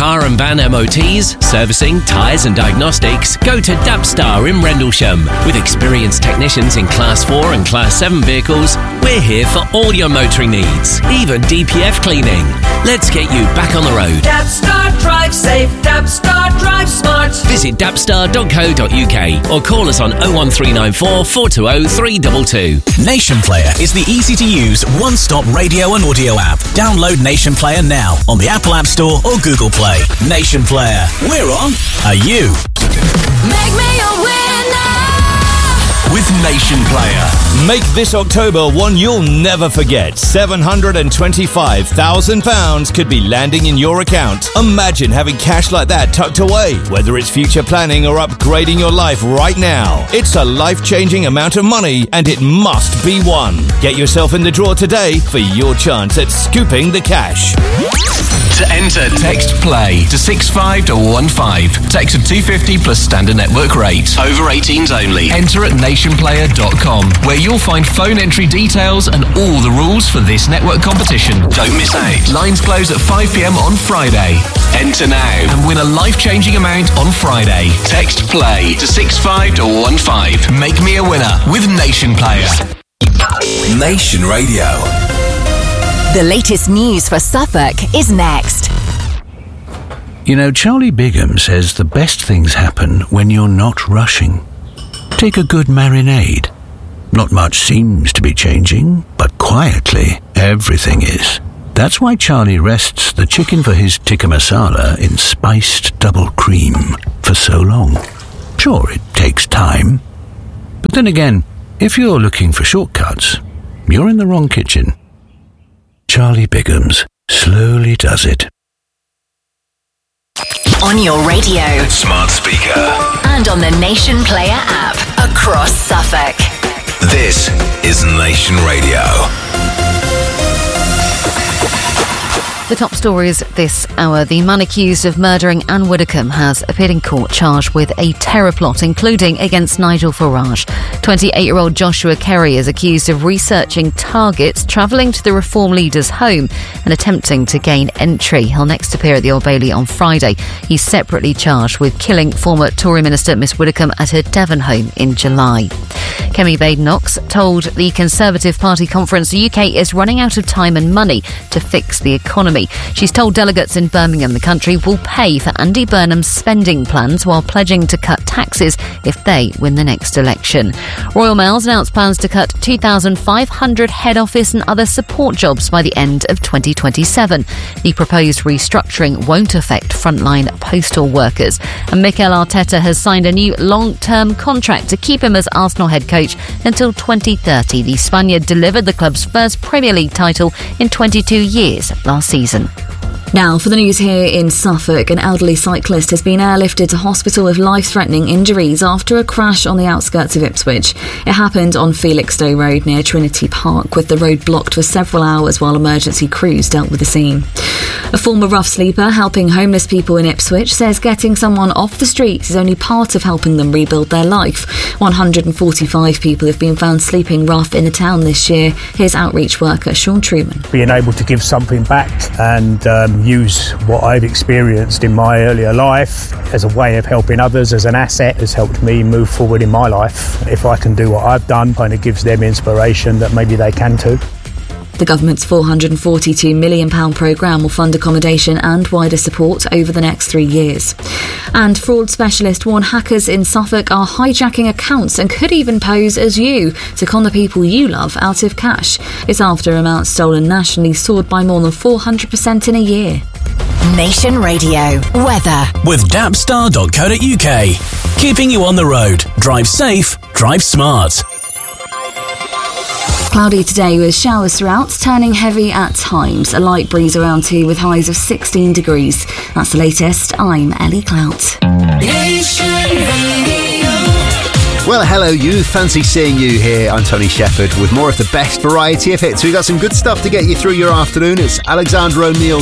car and van MOTs, servicing, tyres and diagnostics, go to Dapstar in Rendlesham. With experienced technicians in Class 4 and Class 7 vehicles, we're here for all your motoring needs, even DPF cleaning. Let's get you back on the road. Dapstar, drive safe. Dapstar, drive smart. Visit dapstar.co.uk or call us on 01394 420 322. Nation Player is the easy-to-use one-stop radio and audio app. Download Nation Player now on the Apple App Store or Google Play. Nation Player. We're on. Are you? Make me a winner with Nation Player. Make this October one you'll never forget. £725,000 could be landing in your account. Imagine having cash like that tucked away. Whether it's future planning or upgrading your life right now, it's a life-changing amount of money and it must be won. Get yourself in the draw today for your chance at scooping the cash. To enter, text PLAY to 65215. Text at 250 plus standard network rate. Over 18s only. Enter at nationplayer.com, where you'll find phone entry details and all the rules for this network competition. Don't miss out. Lines close at 5 p.m. on Friday. Enter now and win a life-changing amount on Friday. Text PLAY to 65215. Make me a winner with Nation Player. Nation Radio. The latest news for Suffolk is next. You know, Charlie Bigham says the best things happen when you're not rushing. Take a good marinade. Not much seems to be changing, but quietly, everything is. That's why Charlie rests the chicken for his tikka masala in spiced double cream for so long. Sure, it takes time. But then again, if you're looking for shortcuts, you're in the wrong kitchen. Charlie Bigham's slowly does it. On your radio, smart speaker, and on the Nation Player app across Suffolk. This is Nation Radio. The top stories this hour. The man accused of murdering Anne Widdecombe has appeared in court charged with a terror plot, including against Nigel Farage. 28-year-old Joshua Kerry is accused of researching targets, travelling to the Reform leader's home and attempting to gain entry. He'll next appear at the Old Bailey on Friday. He's separately charged with killing former Tory Minister Miss Widdecombe at her Devon home in July. Kemi Badenoch told the Conservative Party conference the UK is running out of time and money to fix the economy. She's told delegates in Birmingham the country will pay for Andy Burnham's spending plans while pledging to cut taxes if they win the next election. Royal Mail's announced plans to cut 2,500 head office and other support jobs by the end of 2027. The proposed restructuring won't affect frontline postal workers. And Mikel Arteta has signed a new long-term contract to keep him as Arsenal head coach until 2030. The Spaniard delivered the club's first Premier League title in 22 years last season. Now, for the news here in Suffolk, an elderly cyclist has been airlifted to hospital with life-threatening injuries after a crash on the outskirts of Ipswich. It happened on Felixstowe Road near Trinity Park, with the road blocked for several hours while emergency crews dealt with the scene. A former rough sleeper helping homeless people in Ipswich says getting someone off the streets is only part of helping them rebuild their life. 145 people have been found sleeping rough in the town this year. Here's outreach worker Sean Truman. Being able to give something back and use what I've experienced in my earlier life as a way of helping others, as an asset, has helped me move forward in my life. If I can do what I've done, kind of gives them inspiration that maybe they can too. The government's £442 million programme will fund accommodation and wider support over the next 3 years. And fraud specialists warn hackers in Suffolk are hijacking accounts and could even pose as you to con the people you love out of cash. It's after amounts stolen nationally soared by more than 400% in a year. Nation Radio weather with dapstar.co.uk. Keeping you on the road. Drive safe, drive smart. Cloudy today with showers throughout, turning heavy at times. A light breeze around too with highs of 16 degrees. That's the latest. I'm Ellie Clout. Well, hello you. Fancy seeing you here. I'm Tony Shepherd with more of the best variety of hits. We've got some good stuff to get you through your afternoon. It's Alexander O'Neal